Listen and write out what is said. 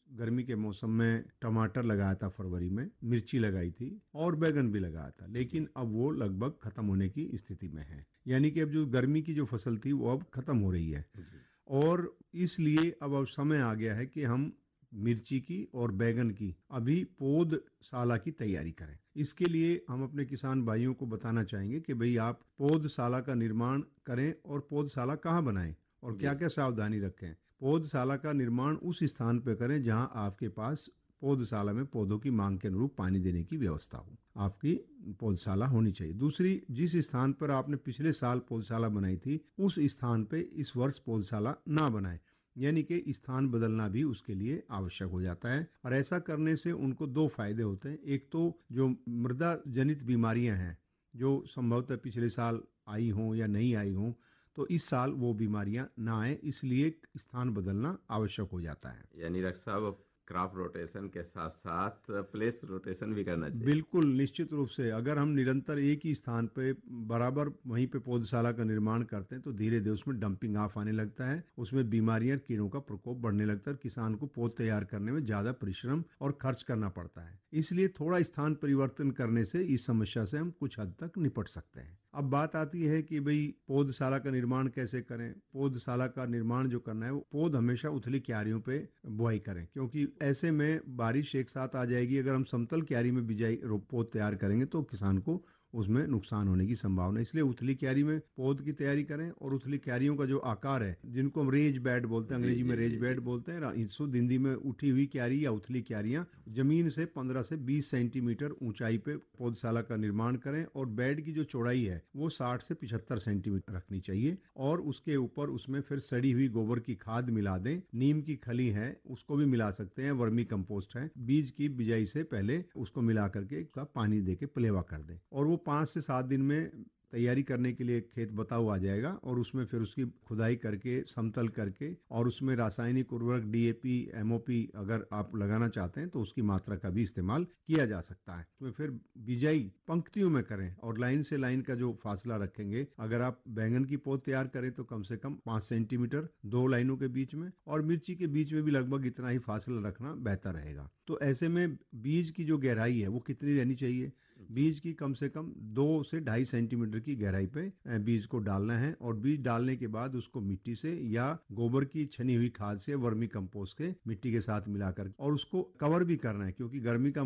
गर्मी के मौसम में टमाटर लगाया था फरवरी में, मिर्ची लगाई थी और बैगन भी लगाया था, लेकिन अब वो लगभग खत्म होने की स्थिति में है। यानी कि अब जो गर्मी की जो फसल थी वो अब खत्म हो रही है और इसलिए अब समय आ गया है कि हम मिर्ची की और बैगन की अभी पौधशाला की तैयारी करें। इसके लिए हम अपने किसान भाइयों को बताना चाहेंगे कि भाई आप पौधशाला का निर्माण करें और पौधशाला कहाँ बनाएं और क्या क्या सावधानी रखें। पौधशाला का निर्माण उस स्थान पर करें जहां आपके पास पौधशाला में पौधों की मांग के अनुरूप पानी देने की व्यवस्था हो, आपकी पौधशाला होनी चाहिए। दूसरी, जिस स्थान पर आपने पिछले साल पौधशाला बनाई थी उस स्थान पे इस वर्ष पौधशाला ना बनाएं, यानी कि स्थान बदलना भी उसके लिए आवश्यक हो जाता है। और ऐसा करने से उनको दो फायदे होते हैं। एक तो जो मृदा जनित बीमारियां हैं जो संभवतः पिछले साल आई हों या नहीं आई हों, तो इस साल वो बीमारियां ना आए, इसलिए स्थान बदलना आवश्यक हो जाता है। यानी डॉक्टर साहब क्रॉप रोटेशन के साथ साथ प्लेस रोटेशन भी करना चाहिए। बिल्कुल, निश्चित रूप से अगर हम निरंतर एक ही स्थान पे बराबर वहीं पे पौधशाला का निर्माण करते हैं तो धीरे धीरे उसमें डंपिंग ऑफ आने लगता है, उसमें बीमारियां कीड़ों का प्रकोप बढ़ने लगता है, किसान को पौध तैयार करने में ज्यादा परिश्रम और खर्च करना पड़ता है। इसलिए थोड़ा स्थान परिवर्तन करने से इस समस्या से हम कुछ हद तक निपट सकते हैं। अब बात आती है कि भाई पौधशाला का निर्माण कैसे करें। पौधशाला का निर्माण जो करना है वो पौध हमेशा उथली क्यारियों पे बुआई करें, क्योंकि ऐसे में बारिश एक साथ आ जाएगी। अगर हम समतल क्यारी में बिजाई पौध तैयार करेंगे तो किसान को उसमें नुकसान होने की संभावना है। इसलिए उथली क्यारी में पौध की तैयारी करें और उथली क्यारियों का जो आकार है, जिनको हम रेज बेड बोलते हैं, जी अंग्रेजी में जी रेज जी जी। बेड बोलते हैं, शुद्ध हिंदी में उठी हुई क्यारी या उथली क्यारियां जमीन से 15 से 20 सेंटीमीटर ऊंचाई पे पौधशाला का निर्माण करें और बेड की जो चौड़ाई है वो 60 से 75 सेंटीमीटर रखनी चाहिए और उसके ऊपर उसमें फिर सड़ी हुई गोबर की खाद मिला दें। नीम की खली है उसको भी मिला सकते हैं, वर्मी कंपोस्ट है। बीज की बिजाई से पहले उसको मिला करके उसका पानी देके पलेवा कर दें और वो 5 से 7 दिन में तैयारी करने के लिए खेत बताओ आ जाएगा और उसमें फिर उसकी खुदाई करके समतल करके और उसमें रासायनिक उर्वरक डीएपी एमओपी अगर आप लगाना चाहते हैं तो उसकी मात्रा का भी इस्तेमाल किया जा सकता है। उसमें फिर बिजाई पंक्तियों में करें और लाइन से लाइन का जो फासला रखेंगे, अगर आप बैंगन की पौध तैयार करें तो कम से कम 5 सेंटीमीटर दो लाइनों के बीच में और मिर्ची के बीच में भी लगभग इतना ही फासला रखना बेहतर रहेगा। तो ऐसे में बीज की जो गहराई है वो कितनी रहनी चाहिए? बीज की कम से कम 2 से 2.5 सेंटीमीटर की गहराई पे बीज को डालना है और बीज डालने के बाद उसको मिट्टी से या गोबर की छनी हुई खाद से वर्मी कंपोस्ट के मिट्टी के साथ मिलाकर और उसको कवर भी करना है, क्योंकि गर्मी का